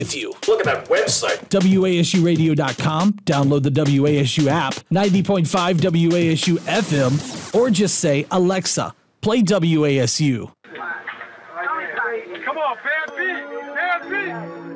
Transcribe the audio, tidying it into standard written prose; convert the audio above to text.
with you. Look at that website. WASUradio.com. Download the WASU app, 90.5 WASU FM, or just say, Alexa, play WASU. Come on, bad beat.